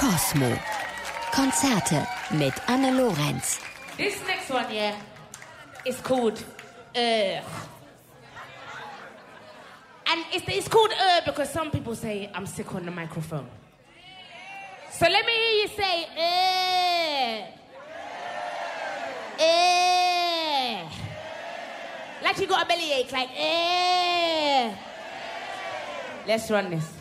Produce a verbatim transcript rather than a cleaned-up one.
Cosmo. Konzerte mit Anne Lorenz. This next one, yeah, is called Ugh. And it's, it's called Ugh because some people say I'm sick on the microphone. So let me hear you say Ugh. Ugh. Like you got a bellyache, like Ugh. Let's run this.